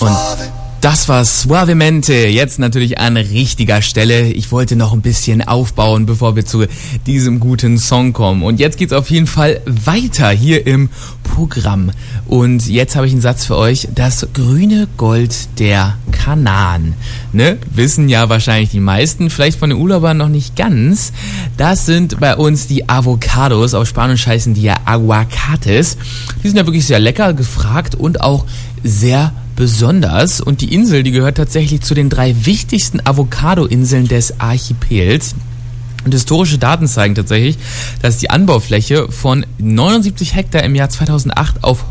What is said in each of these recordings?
Und das war Suavemente, jetzt natürlich an richtiger Stelle. Ich wollte noch ein bisschen aufbauen, bevor wir zu diesem guten Song kommen. Und jetzt geht's auf jeden Fall weiter hier im Programm. Und jetzt habe ich einen Satz für euch. Das grüne Gold der Kanaren. Ne? Wissen ja wahrscheinlich die meisten, vielleicht von den Urlaubern noch nicht ganz. Das sind bei uns die Avocados. Auf Spanisch heißen die ja Aguacates. Die sind ja wirklich sehr lecker, gefragt und auch sehr besonders. Und die Insel, die gehört tatsächlich zu den 3 wichtigsten Avocado-Inseln des Archipels. Und historische Daten zeigen tatsächlich, dass die Anbaufläche von 79 Hektar im Jahr 2008 auf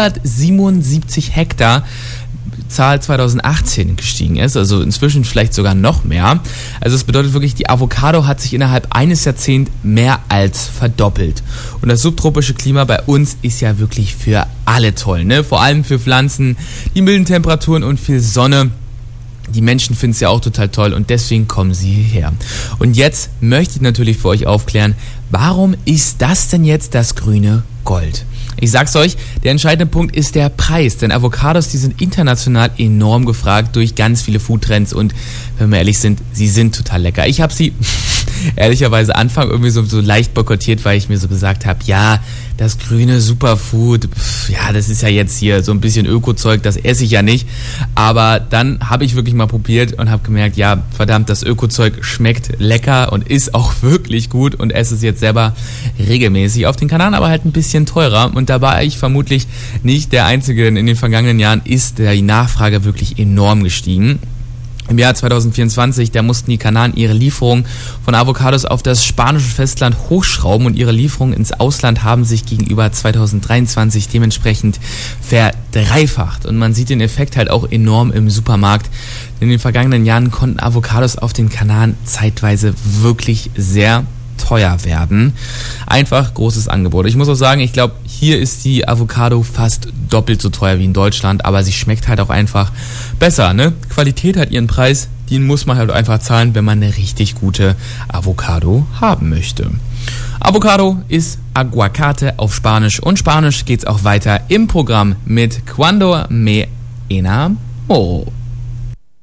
177 Hektar Zahl 2018 gestiegen ist, also inzwischen vielleicht sogar noch mehr. Also das bedeutet wirklich, die Avocado hat sich innerhalb eines Jahrzehnts mehr als verdoppelt. Und das subtropische Klima bei uns ist ja wirklich für alle toll, ne? Vor allem für Pflanzen, die milden Temperaturen und viel Sonne. Die Menschen finden es ja auch total toll und deswegen kommen sie hierher. Und jetzt möchte ich natürlich für euch aufklären, warum ist das denn jetzt das grüne Gold? Ich sag's euch, der entscheidende Punkt ist der Preis, denn Avocados, die sind international enorm gefragt durch ganz viele Foodtrends und wenn wir ehrlich sind, sie sind total lecker. Ich habe sie ehrlicherweise Anfang irgendwie so leicht boykottiert, weil ich mir so gesagt habe, ja, das grüne Superfood, ja, das ist ja jetzt hier so ein bisschen Öko-Zeug, das esse ich ja nicht. Aber dann habe ich wirklich mal probiert und habe gemerkt, ja, verdammt, das Öko-Zeug schmeckt lecker und ist auch wirklich gut und esse es jetzt selber regelmäßig. Auf den Kanaren aber halt ein bisschen teurer und da war ich vermutlich nicht der Einzige, denn in den vergangenen Jahren ist die Nachfrage wirklich enorm gestiegen. Im Jahr 2024, da mussten die Kanaren ihre Lieferung von Avocados auf das spanische Festland hochschrauben und ihre Lieferungen ins Ausland haben sich gegenüber 2023 dementsprechend verdreifacht. Und man sieht den Effekt halt auch enorm im Supermarkt. In den vergangenen Jahren konnten Avocados auf den Kanaren zeitweise wirklich sehr teuer werden. Einfach großes Angebot. Ich muss auch sagen, ich glaube, hier ist die Avocado fast doppelt so teuer wie in Deutschland, aber sie schmeckt halt auch einfach besser, ne? Qualität hat ihren Preis, den muss man halt einfach zahlen, wenn man eine richtig gute Avocado haben möchte. Avocado ist Aguacate auf Spanisch und Spanisch geht's auch weiter im Programm mit Cuando me enamoro.